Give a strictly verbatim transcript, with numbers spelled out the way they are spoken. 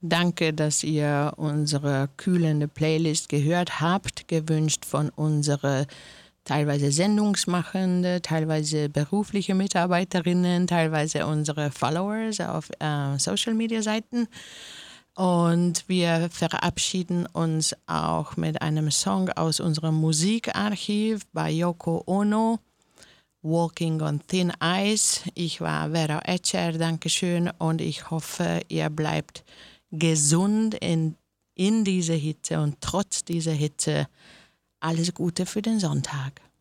Danke, dass ihr unsere kühlende Playlist gehört habt, gewünscht von unseren teilweise Sendungsmachende, teilweise berufliche Mitarbeiterinnen, teilweise unsere Followers auf äh, Social-Media-Seiten. Und wir verabschieden uns auch mit einem Song aus unserem Musikarchiv bei Yoko Ono, Walking on Thin Ice. Ich war Vera Etscher, Dankeschön, und ich hoffe, ihr bleibt gesund in, in dieser Hitze und trotz dieser Hitze. Alles Gute für den Sonntag.